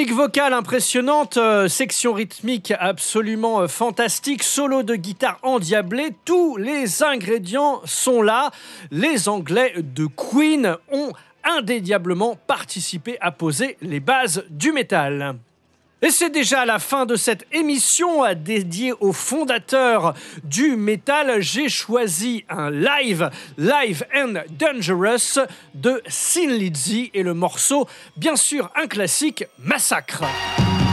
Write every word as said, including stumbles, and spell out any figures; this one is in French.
Technique vocale impressionnante, euh, section rythmique absolument euh, fantastique, solo de guitare endiablé, tous les ingrédients sont là. Les Anglais de Queen ont indéniablement participé à poser les bases du métal. Et c'est déjà la fin de cette émission dédiée aux fondateurs du métal. J'ai choisi un live, Live and Dangerous de Thin Lizzy et le morceau, bien sûr, un classique, Massacre.